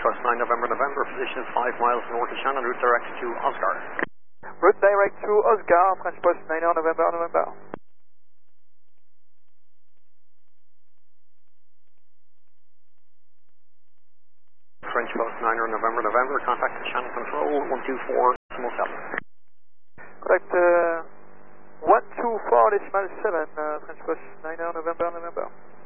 Post 9 November, position 5 miles north of Shannon, route direct to Oscar. Route direct to Oscar, French Post 9 November. French Post 9 November, contact Shannon Control 124.7. Correct, 124.7, French Post 9 November.